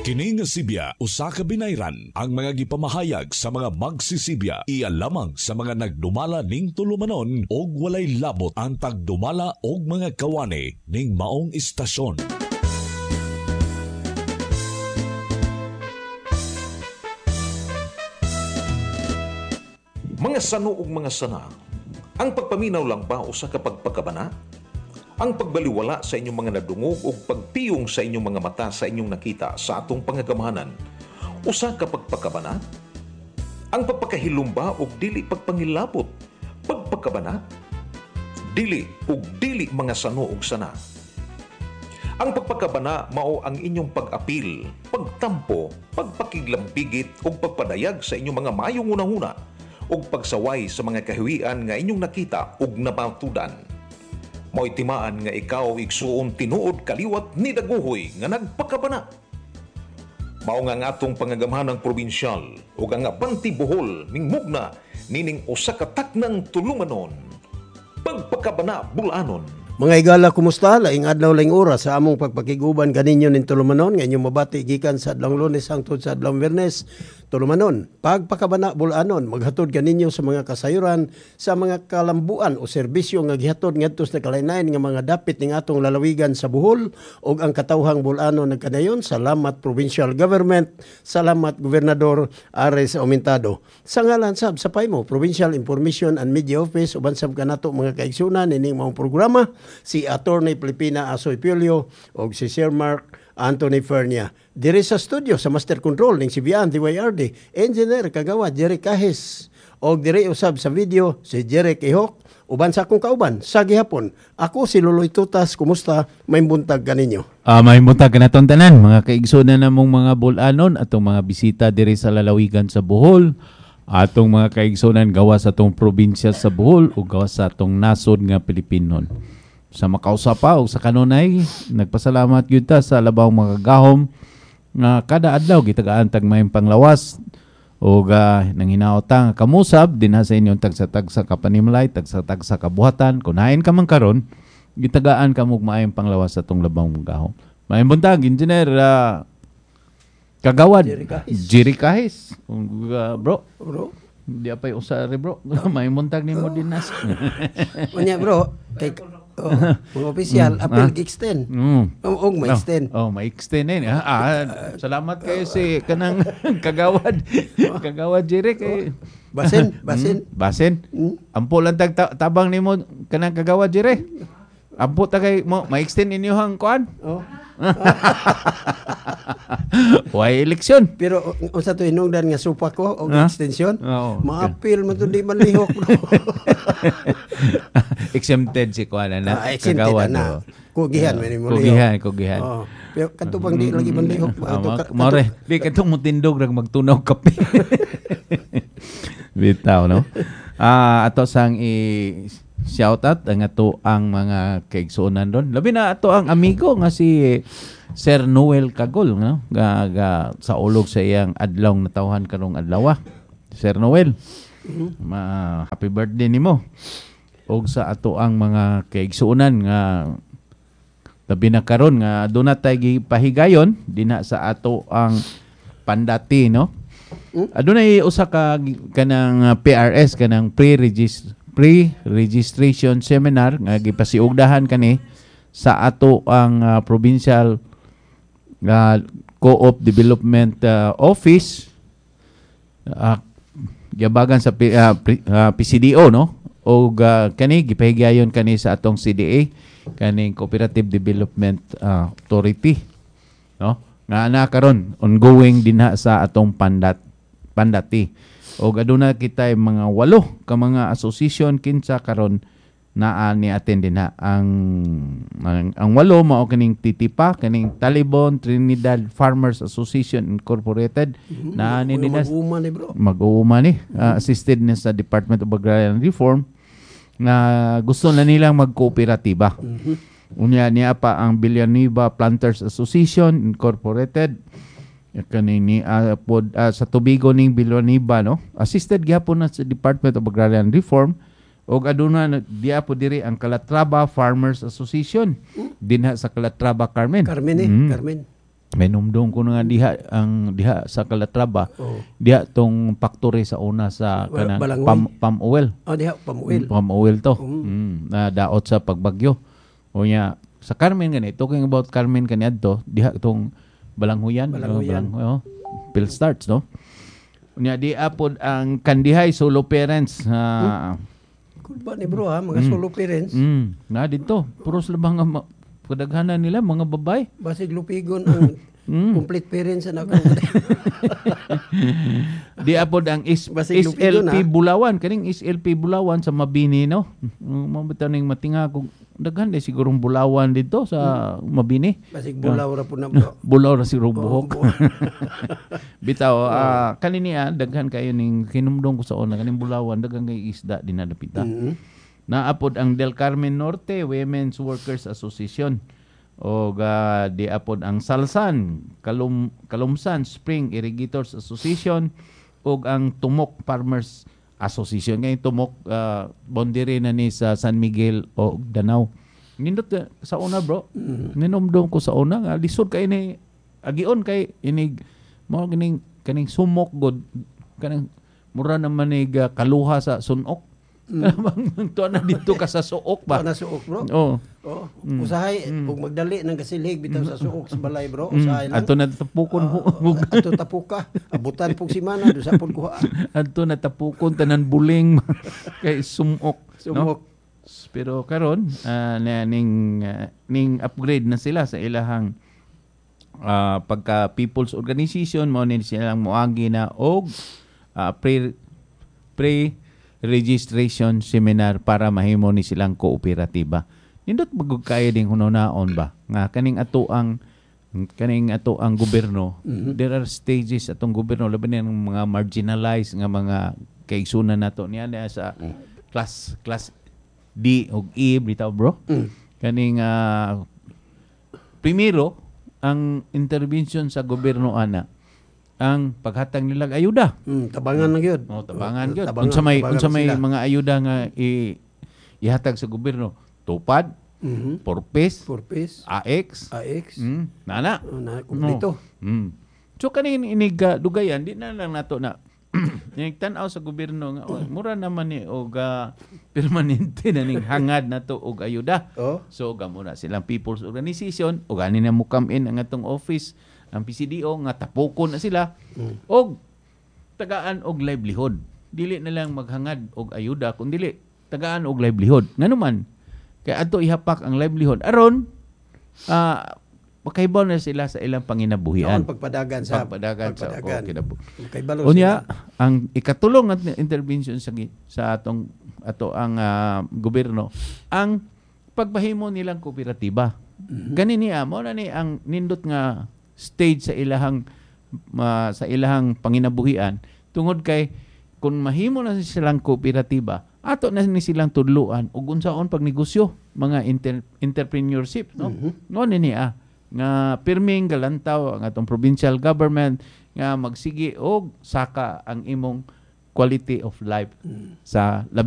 Kini nga Sibya usa ka binayran ang mga gipamahayag sa mga magsisibya iya lamang sa mga nagdumala ning tulumanon og walay labot ang tagdumala og mga kawani ning maong istasyon. Mga sano ug mga sana, ang pagpaminaw lang ba usa ka pagpakabana? Ang pagbaliwala sa inyong mga nadungog o pagtiyong sa inyong mga mata sa inyong nakita sa atong pangagamahanan, usa ka pagpakabana? Ang pagpakahilumba o dili pagpangilabot, pagpakabana? Dili o dili mga sano ug sana. Ang pagpakabana mao ang inyong pag-apil, pagtampo, pagpakiglambigit o pagpadayag sa inyong mga mayong unahuna o pagsaway sa mga kahiwian nga inyong nakita ug napatudan. Mo'y timaan nga ikaw igsuon tinuod kaliwat ni daguhoy nga nagpakabana. Mao nga ang atong pangagamhanang probinsyal ug ang Abanti Bohol mingmugna nining usa ka taknang tulumanon. Pagpakabana bulanon. Mga igala, kumusta? Laing adlaw, laing oras sa among pagpakiguban kaninyo ning tulumanon. Nga inyong mabati gikan sa adlong Lunes hangtod sa adlong Biyernes. Tulumanon, pagpakabana bulanon, maghatod kaninyo sa mga kasayuran, sa mga kalambuan o serbisyo nga gihatod ngadto sa kalain-lain nga mga dapit ning atong lalawigan sa Bohol ug ang katawhang bulanon nagkadayon. Salamat Provincial Government, salamat Gobernador Ares Aumentado. Sa ngalan sab sa PAIMO, Provincial Information and Media Office, uban sab kanato mga kaigsunan ining mga programa, si Attorney Pilipina Asoy Piolio o si Sir Mark Anthony Fernia. Diri sa studio sa Master Control ning CBN DYRD, Engineer Kagawad Jerry Kahis. O diri usab sa video si Jerry Ihok. Uban sa akong kauban sa gihapon. Ako si Luloy Tutas. Kumusta? May buntag kaninyo. May buntag kanatong tanan mga kaigsunan namong mga bulanon atong mga bisita diri sa lalawigan sa Bohol. Atong mga kaigsunan gawas sa atong probinsya sa Bohol ug gawas sa atong nasod nga Pilipinon. Sa makausapa o sa kanunay, nagpasalamat yun ta sa labang mga gahom nga kada adlaw gitagaan tag may panglawas o nang hinaotang kamusab din sa inyong tagsa-tagsa kapanimlay, tagsa-tagsa kabuhatan. Kung nain ka man karon, gitagaan ka mo maayong panglawas sa itong labang mga gahom. Maayong buntag, Engineer Kagawad Jerry Kahis. Bro. Di apay usari bro. Maayong buntag ni mo dinas. Unya bro, kay mga opisyal, apel gi-extend. Og ma-extend. Ma-extend salamat kayo si kanang Kagawad. Kagawad Jerry kay Basin. Ampo lang tabang nimo kanang Kagawad Jerry. Ampo ta kay mo ma-extend inyo hang kuan. Why eleksyon? Pero unsa to hinungdan nga supa ko og extension? Ma-appeal man to di man lihok bro. Exempted si kuan na Kagawad na. Kugihan man mo lihok. Kugihan. Pero kadto pang di lagi man lihok. More, di kadtong mutindog rag magtunaw kape. Bitaw no. Ato sang shout out ang ato ang mga kaigsuonan doon. Labi na ato ang amigo nga si Sir Noel Kagol no? Sa ulog sa iyang adlaw natawhan karong adlaw. Sir Noel. Happy birthday nimo. Og sa ato ang mga kaigsuonan nga labi na karon nga do na tay gipahigayon dinha sa ato ang Pandati no. Adunay usa ka kanang PRS kanang pre-registration seminar nga gipasiugdahan kani sa ato ang provincial co-op development office gibagan sa PCDO no o kani gipahigayon kani sa atong CDA kaning Cooperative Development Authority no nga ana karon ongoing dinha sa atong Pandati. O aduna kita mga 8 ka mga association kinsa karon naa ni attend din ha ang 8 mao kaning Titipa, kaning Talibon Trinidad Farmers Association Incorporated na ni dinas mag-uuma ni assisted ni sa Department of Agrarian Reform na gusto na nilang magkooperatiba. Unya niya pa ang Villanueva Planters Association Incorporated kanini sa tubigo ning Villanueva no assisted gyapon na sa Department of Agrarian Reform og aduna diya po diri ang Calatrava Farmers Association dinha sa Calatrava Carmen. Carmen. May numdong ko nga diha sa Calatrava. Diha tong factory sa una sa kanang palm oil. Diha palm oil. Palm oil to. Na daot sa pagbagyo. O nya sa Carmen gani, talking about Carmen kaniadto, diha tong Balanghuyan. Pill starts, no? Unya di apod ang kandihay solo parents. Kulba ni bro mga solo parents. Na dito, puros labang kadaghanan nila mga babay. Basig lupigon ang complete parents na ako. Di apod ang SLP Bulawan, kaning SLP Bulawan sa Mabini, no? Mabitaw ning matinga kung daghan day sigurong Bulawan dito sa Mabini. Basig bulaw ra po na bro. Bulaw ra si buhok. Bitaw kanini daghan kayo ning hinumdong ko sa una kaning Bulawan daghan kay isda dinadapita. Naapod ang Del Carmen Norte Women's Workers Association o di apod ang Salsan Kalumsan Spring Irrigators Association o ang Tumok Farmers Association. Ngayon Tumok boundary na ni sa San Miguel o Danau. Nindot sa una bro. Ninomdom ko sa una nga lisod kay ni agion kay inig mo kaning sumok god kanang mura naman ni kaluha sa sunok. Tuwa na dito ka sa suok ba? Tuwa na suok bro. Oo. Usahay, kung magdali ng kasilig bitaw sa suok sa balay bro. Usahay lang. Ato na tapukon. Ato tapuka. Abutan pong simana. Doon sa pong kuha. Ato na tapukon tanan buling kay sumok. Sumok. No? Pero karon ning upgrade na sila sa ilahang pagka people's organization mo ni silang moagi na og pre-registration seminar para mahimo ni silang kooperatiba. Nindot bagog kayo ding hunonaon ba nga kaning ato ang gobyerno. There are stages atong gobyerno laban ng mga marginalized nga mga kaigsunan nato niya sa class D o E bitaw bro. Kaning primero ang intervention sa gobyerno ana ang paghatag nilang ayuda. Tabangan na gyud. Tabangan gyud. Unsa may mga ayuda nga ihatag sa gobyerno? Tupad, Porpes, AX. Nana. Kumpleto. So kaning inig dugayan di na lang nato na tan-aw sa gobyerno nga mura naman ni og permanente na ning hangad nato og ayuda. So gamo na silang people's organization og ani na mo come in ang atong office ang PCDO nga tapokon na sila og tagaan og livelihood. Dili na lang maghangad og ayuda kun dili tagaan og livelihood. Nganuman kay adto ihapak ang livelihood aron makaibaw na sila sa ilang panginabuhian. Pagpadagan sa kinabuhi. Unya ang ikatulong at intervention sa ato ang gobyerno ang pagpahimo nilang kooperatiba. Gani niya mo na ni ang nindot nga stage sa ilahang panginabuhian tungod kay kung mahimo na silang kooperatiba ato na ni silang tudluan ug unsaon pagnegosyo mga entrepreneurship no niya nga pirming galantaw ang atong provincial government nga magsigi og saka ang imong quality of life sa